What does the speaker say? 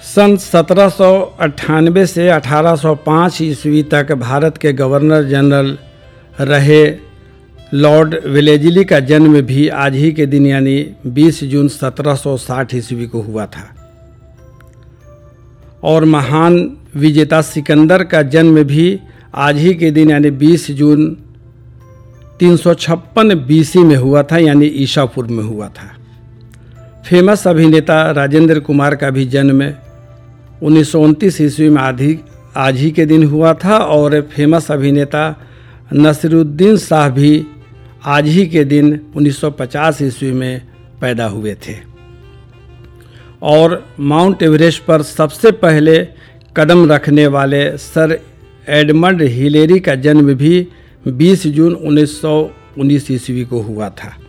सन 1798 से 1805 ईस्वी तक भारत के गवर्नर जनरल रहे लॉर्ड वेलेज़ली का जन्म भी आज ही के दिन यानी 20 जून 1760 ईस्वी को हुआ था। और महान विजेता सिकंदर का जन्म भी आज ही के दिन यानी 20 जून 356 BC में हुआ था, यानी ईसा पूर्व में हुआ था। फेमस अभिनेता राजेंद्र कुमार का भी जन्म 1929 ईस्वी में आज ही के दिन हुआ था। और फेमस अभिनेता नसीरुद्दीन शाह भी आज ही के दिन 1950 ईस्वी में पैदा हुए थे। और माउंट एवरेस्ट पर सबसे पहले कदम रखने वाले सर एडमंड हिलेरी का जन्म भी 20 जून 1919 ईस्वी को हुआ था।